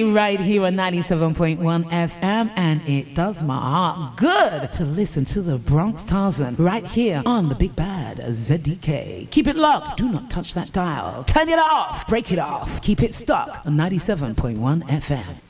you right here on 97.1 FM, and it does my heart good to listen to the Bronx Tarzan right here on the Big Bad ZDK. Keep it locked. Do not touch that dial. Turn it off. Break it off. Keep it stuck on 97.1 FM.